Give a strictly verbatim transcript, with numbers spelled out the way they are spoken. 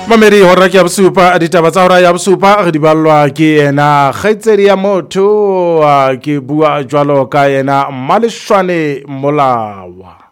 Mamedi hora ke ya bosupa ditaba tsa hora ya bosupa re di ballwa ke yena kgaitsedi ya motho ke bua jwalo ka yena Mmaleshwane Molawa.